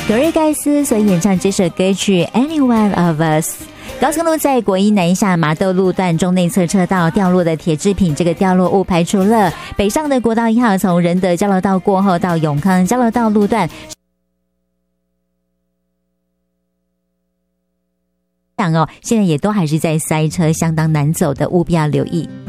格瑞盖斯所演唱这首歌曲 Anyone of Us。高速公路在国一南下麻豆路段中内侧车道掉落的铁制品，这个掉落物排除了。北上的国道1号从仁德交流道过后到永康交流道路段，现在也都还是在塞车，相当难走的，务必要留意。